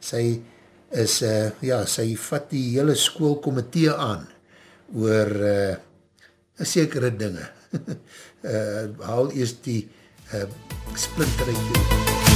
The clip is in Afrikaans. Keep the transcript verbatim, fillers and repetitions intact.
sy is, uh, ja, sy vat die hele skoolkomitee aan oor uh, sekere dinge. uh, haal eers die uh, splinter uit die